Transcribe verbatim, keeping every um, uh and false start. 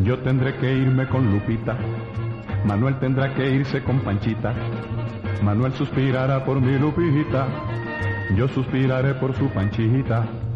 Yo tendré que irme con Lupita, Manuel tendrá que irse con Panchita. Manuel suspirará por mi Lupita, yo suspiraré por su Panchita.